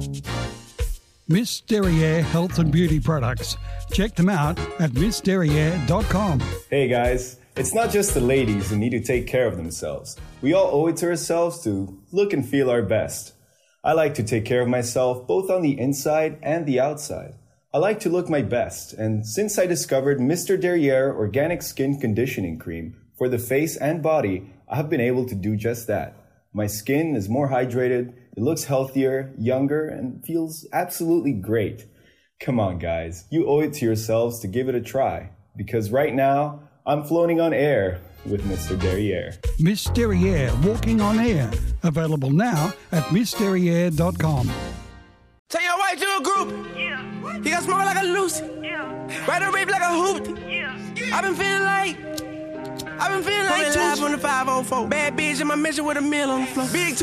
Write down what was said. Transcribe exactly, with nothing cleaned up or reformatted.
Miss Derriere Health and Beauty Products. Check them out at miss derriere dot com. Hey guys, it's not just the ladies who need to take care of themselves. We all owe it to ourselves to look and feel our best. I like to take care of myself both on the inside and the outside. I like to look my best, and since I discovered Mister Derriere Organic Skin Conditioning Cream for the face and body, I have been able to do just that. My skin is more hydrated, it looks healthier, younger, and feels absolutely great. Come on, guys. You owe it to yourselves to give it a try. Because right now, I'm floating on air with Mister Derriere. Miss Derriere Walking on Air. Available now at miss derriere dot com. Tell your white to a group. Yeah. He got smoke like a Lucy. Yeah. Ride a rape like a hoopty. Yeah. I've been feeling like, I've been feeling like live on the five oh four. Bad bitch in my mission with a meal on the floor. Big